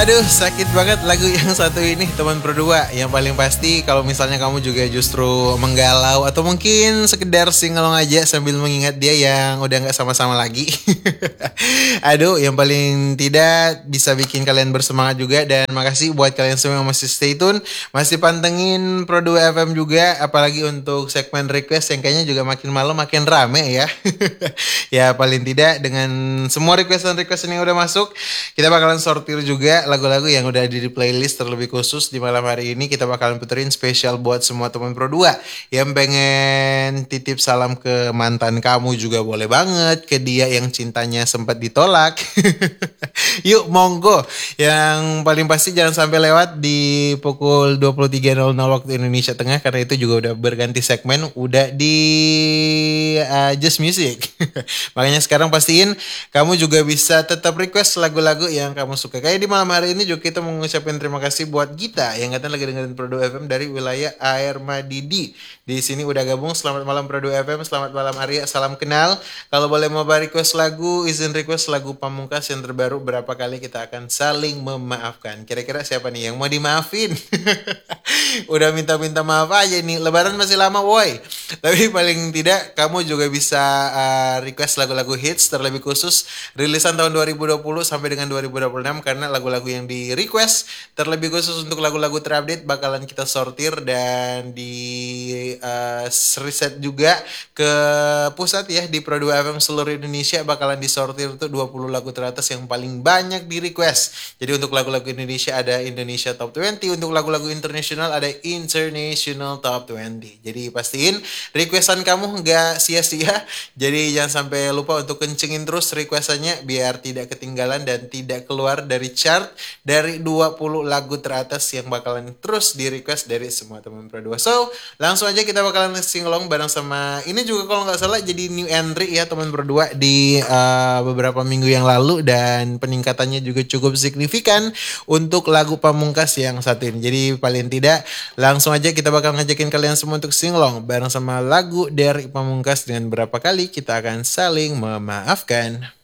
Aduh, sakit banget lagu yang satu ini, teman berdua. Yang paling pasti kalau misalnya kamu juga justru menggalau atau mungkin sekedar singelong aja sambil mengingat dia yang udah nggak sama-sama lagi. Aduh, yang paling tidak bisa bikin kalian bersemangat juga. Dan makasih buat kalian semua yang masih stay tune, masih pantengin Pro 2 FM juga. Apalagi untuk segmen request yang kayaknya juga makin malam makin rame ya. Ya paling tidak dengan semua requestan-requestan yang udah masuk, kita bakalan sortir juga lagu-lagu yang udah ada di playlist terlebih khusus di malam hari ini. Kita bakalan puterin spesial buat semua teman Pro 2 yang pengen titip salam ke mantan kamu juga boleh banget, ke dia yang cintanya sempat ditolak. Yuk monggo. Yang paling pasti jangan sampai lewat di pukul 23.00 waktu Indonesia Tengah, karena itu juga udah berganti segmen, udah di Just Music. Makanya sekarang pastiin kamu juga bisa tetap request lagu-lagu yang kamu suka. Kayak di malam hari ini juga kita mengucapkan terima kasih buat Gita yang katanya lagi dengerin Pro 2 FM dari wilayah Air Madidi. Di sini udah gabung. Selamat malam Pro 2 FM, selamat malam Arya, salam kenal. Kalau boleh mau request lagu, izin request lagu Pamungkas yang terbaru, berapa kali kita akan saling memaafkan. Kira-kira siapa nih yang mau dimaafin? Udah minta-minta maaf aja nih. Lebaran masih lama woi. Tapi paling tidak kamu juga bisa request lagu-lagu hits terlebih khusus rilisan tahun 2020 sampai dengan 2026, karena lagu-lagu yang di request terlebih khusus untuk lagu-lagu terupdate bakalan kita sortir dan di reset juga ke pusat ya, di Pro 2 FM seluruh Indonesia bakalan disortir tuh 20 lagu teratas yang paling banyak di request. Jadi untuk lagu-lagu Indonesia ada Indonesia Top 20, untuk lagu-lagu internasional ada International Top 20. Jadi pastiin requestan kamu nggak sia-sia. Jadi jangan sampai lupa untuk kencengin terus requestannya biar tidak ketinggalan dan tidak keluar dari chart dari 20 lagu teratas yang bakalan terus di request dari semua teman Pro 2. So langsung aja kita bakalan singelong bareng sama ini juga kalau nggak salah jadi new entry ya teman Pro 2 di beberapa minggu yang lalu, dan peningkatannya juga cukup signifikan untuk lagu Pamungkas yang satu ini. Jadi paling tidak langsung aja kita bakal ngajakin kalian semua untuk singelong bareng sama lagu dari Pamungkas dengan berapa kali kita akan saling memaafkan.